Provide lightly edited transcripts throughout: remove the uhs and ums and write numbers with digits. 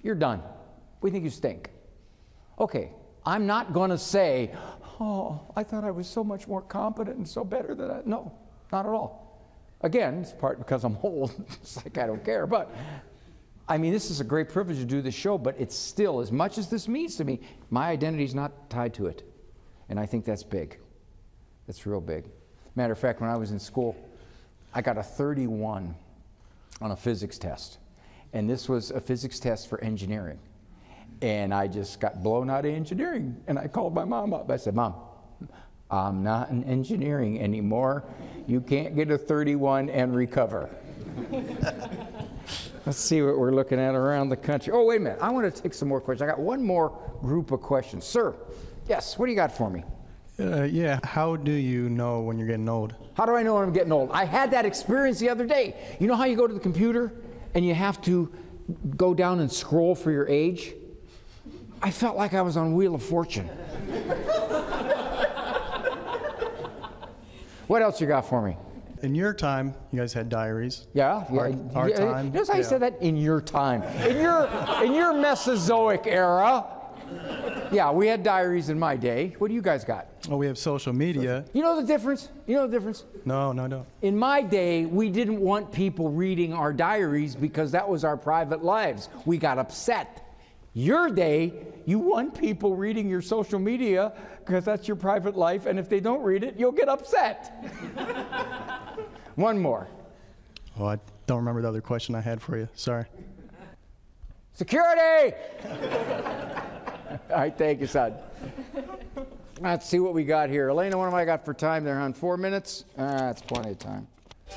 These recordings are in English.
you're done. We think you stink. Okay, I'm not going to say, oh, I thought I was so much more competent and so better than that. No, not at all. Again, it's part because I'm old. It's like I don't care. But, I mean, this is a great privilege to do this show, but it's still, as much as this means to me, my identity is not tied to it. And I think that's big. That's real big. Matter of fact, when I was in school, I got a 31 on a physics test. And this was a physics test for engineering. And I just got blown out of engineering. And I called my mom up. I said, Mom, I'm not in engineering anymore. You can't get a 31 and recover. Let's see what we're looking at around the country. Oh, wait a minute. I want to take some more questions. I got one more group of questions. Sir, yes, what do you got for me? Yeah, how do you know when you're getting old? How do I know when I'm getting old? I had that experience the other day. You know how you go to the computer and you have to go down and scroll for your age? I felt like I was on Wheel of Fortune. What else you got for me? In your time, you guys had diaries. Yeah. Our time. Notice how you said that? In your time. In your Mesozoic era. Yeah, we had diaries in my day. What do you guys got? Oh, we have social media. You know the difference? You know the difference? No, I don't. In my day, we didn't want people reading our diaries because that was our private lives. We got upset. Your day, you want people reading your social media because that's your private life, and if they don't read it, you'll get upset. One more. Oh, I don't remember the other question I had for you. Sorry. Security! All right, thank you, son. Let's see what we got here. Elena, what have I got for time there, hon? 4 minutes? That's plenty of time.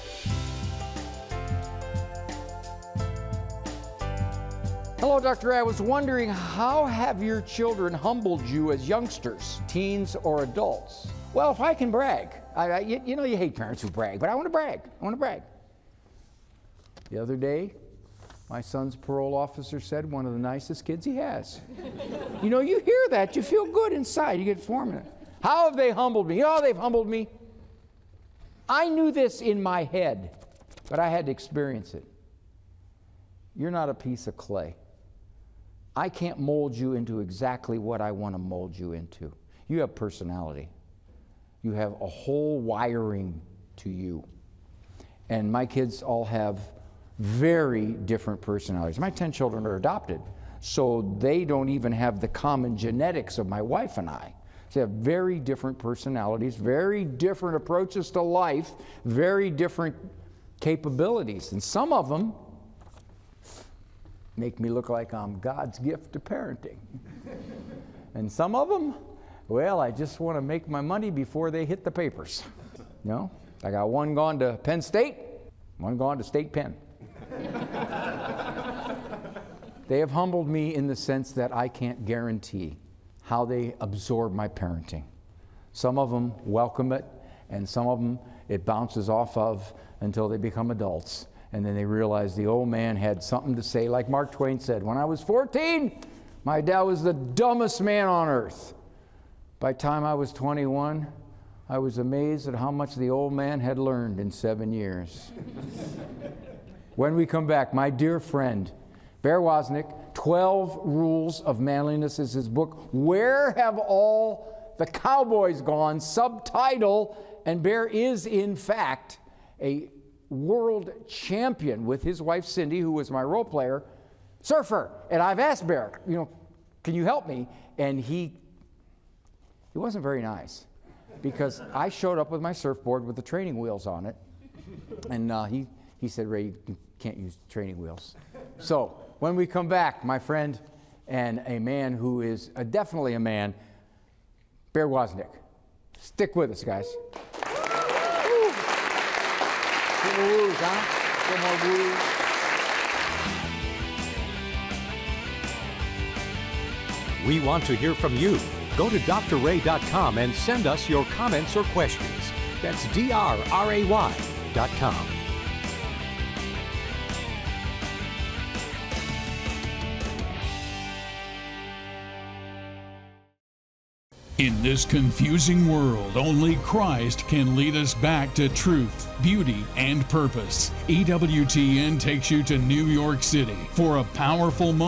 Hello, Dr. Ray. I was wondering, how have your children humbled you as youngsters, teens, or adults? Well, if I can brag. You know you hate parents who brag, but I want to brag. The other day, my son's parole officer said one of the nicest kids he has. You know, you hear that, you feel good inside, you get formative. How have they humbled me? You know how they've humbled me? I knew this in my head, but I had to experience it. You're not a piece of clay. I can't mold you into exactly what I want to mold you into. You have personality. You have a whole wiring to you. And my kids all have very different personalities. My 10 children are adopted, so they don't even have the common genetics of my wife and I. So they have very different personalities, very different approaches to life, very different capabilities. And some of them make me look like I'm God's gift to parenting. And some of them, well, I just want to make my money before they hit the papers. You know, I got one gone to Penn State, one gone to State Penn. They have humbled me in the sense that I can't guarantee how they absorb my parenting. Some of them welcome it, and some of them it bounces off of until they become adults. And then they realize the old man had something to say. Like Mark Twain said, when I was 14, my dad was the dumbest man on earth. By the time I was 21, I was amazed at how much the old man had learned in 7 years. When we come back, my dear friend, Bear Wozniak, 12 Rules of Manliness is his book. Where have all the cowboys gone? Subtitle, and Bear is, in fact, a world champion with his wife, Cindy, who was my role player, surfer. And I've asked Bear, you know, can you help me? And he wasn't very nice because I showed up with my surfboard with the training wheels on it. And he said, Ray, you can't use training wheels. So when we come back, my friend and a man who is definitely a man, Bear Wozniak. Stick with us, guys. Get more woos, huh? Get more woos. We want to hear from you. Go to drray.com and send us your comments or questions. That's drray.com. In this confusing world, only Christ can lead us back to truth, beauty, and purpose. EWTN takes you to New York City for a powerful moment.